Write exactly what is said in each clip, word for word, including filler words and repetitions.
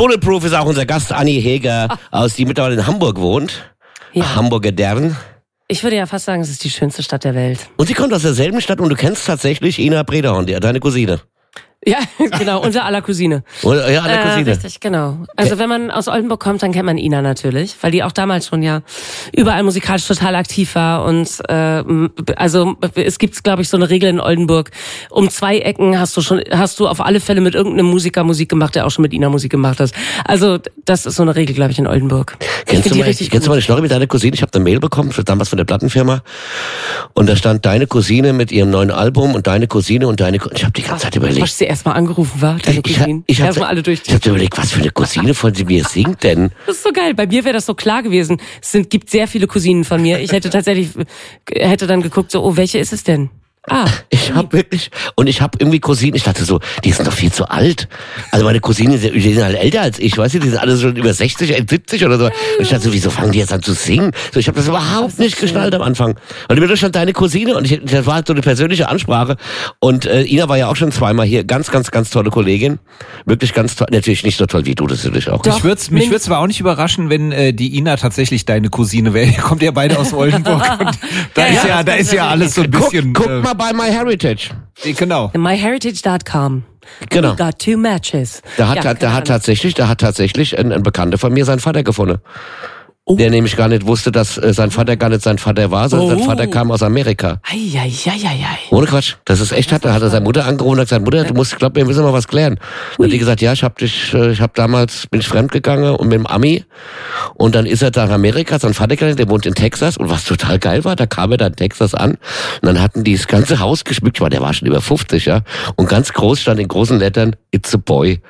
Bulletproof ist auch unser Gast, Anni Heger, aus die mittlerweile in Hamburg wohnt. Ja. Hamburger Dern. Ich würde ja fast sagen, es ist die schönste Stadt der Welt. Und sie kommt aus derselben Stadt und du kennst tatsächlich Ina Brederhorn, die, deine Cousine. Ja, genau, unser aller Cousine. Oder, ja, alle äh, Cousine. Richtig, genau. Also wenn man aus Oldenburg kommt, dann kennt man Ina natürlich, weil die auch damals schon ja überall musikalisch total aktiv war. Und äh, also es gibt, glaube ich, so eine Regel in Oldenburg: Um zwei Ecken hast du schon, hast du auf alle Fälle mit irgendeinem Musiker Musik gemacht, der auch schon mit Ina Musik gemacht hat. Also das ist so eine Regel, glaube ich, in Oldenburg. Kennst du, mal, kennst du mal eine Story mit deiner Cousine? Ich habe eine Mail bekommen, damals von der Plattenfirma, und da stand deine Cousine mit ihrem neuen Album und deine Cousine und deine Cousine. Ich habe die ganze Zeit überlegt. Erstmal angerufen war, deine Cousine. Ich, ich habe alle durch. Ich habe überlegt, was für eine Cousine von sie mir singt denn? Das ist so geil. Bei mir wäre das so klar gewesen. Es sind, gibt sehr viele Cousinen von mir. Ich hätte tatsächlich, hätte dann geguckt, so, oh, welche ist es denn? Ah. Ich habe wirklich, und ich habe irgendwie Cousinen, ich dachte so, die sind doch viel zu alt. Also meine Cousinen, die sind halt älter als ich, weißt du, die sind alle schon über sechzig, siebzig oder so. Und ich dachte so, wieso fangen die jetzt an zu singen? So, ich habe das überhaupt das nicht geschnallt am Anfang. Und mir stand deine Cousine und ich, das war so eine persönliche Ansprache. Und äh, Ina war ja auch schon zweimal hier, ganz, ganz, ganz tolle Kollegin. Wirklich ganz toll, natürlich nicht so toll wie du, das natürlich auch. Doch, mich würde mich würd's aber auch nicht überraschen, wenn äh, die Ina tatsächlich deine Cousine wäre. Ihr kommt ja beide aus Oldenburg. Und da ja, ist ja, ja da ist ja alles so ein bisschen... Guck, guck mal bei MyHeritage. Genau. MyHeritage dot com. Genau. We got two matches. Da hat, ja, da hat tatsächlich, da hat tatsächlich ein, ein Bekannter von mir seinen Vater gefunden. Oh. Der nämlich gar nicht wusste, dass äh, sein Vater gar nicht sein Vater war, sondern oh. sein Vater kam aus Amerika. Ei, ei, ei, ei, ei. Ohne Quatsch. Das ist echt, hat, da hat er seine Mutter angerufen und hat gesagt, Mutter, du musst, glaub mir, wir müssen mal was klären. Und hat die gesagt, ja, ich hab dich, ich hab damals, bin ich fremdgegangen und mit dem Ami. Und dann ist er da in Amerika, sein Vater, der wohnt in Texas. Und was total geil war, da kam er da in Texas an. Und dann hatten die das ganze Haus geschmückt. Ich meine, der war schon über fünfzig, ja. Und ganz groß stand in großen Lettern, it's a boy.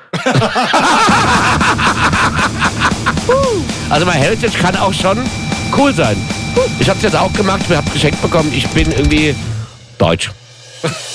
Also MyHeritage kann auch schon cool sein. Ich hab's jetzt auch gemacht, wir haben geschenkt bekommen, ich bin irgendwie deutsch.